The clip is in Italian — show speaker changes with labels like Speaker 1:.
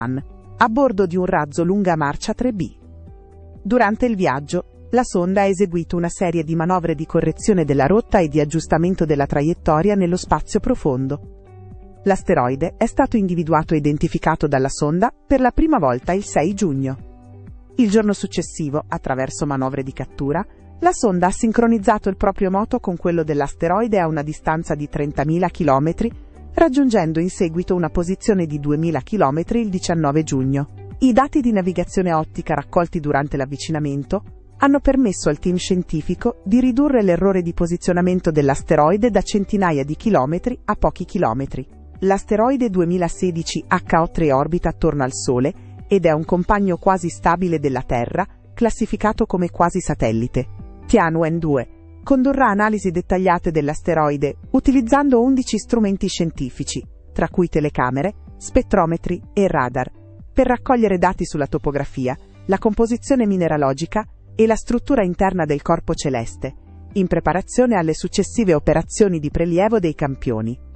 Speaker 1: a bordo di un razzo lunga marcia 3B. Durante il viaggio, la sonda ha eseguito una serie di manovre di correzione della rotta e di aggiustamento della traiettoria nello spazio profondo. L'asteroide è stato individuato e identificato dalla sonda per la prima volta il 6 giugno. Il giorno successivo, attraverso manovre di cattura, la sonda ha sincronizzato il proprio moto con quello dell'asteroide a una distanza di 30.000 km, raggiungendo in seguito una posizione di 2.000 km il 19 giugno. I dati di navigazione ottica raccolti durante l'avvicinamento hanno permesso al team scientifico di ridurre l'errore di posizionamento dell'asteroide da centinaia di chilometri a pochi chilometri. L'asteroide 2016 HO3 orbita attorno al Sole ed è un compagno quasi stabile della Terra, classificato come quasi satellite. Tianwen-2 condurrà analisi dettagliate dell'asteroide utilizzando 11 strumenti scientifici, tra cui telecamere, spettrometri e radar, per raccogliere dati sulla topografia, la composizione mineralogica e la struttura interna del corpo celeste, in preparazione alle successive operazioni di prelievo dei campioni.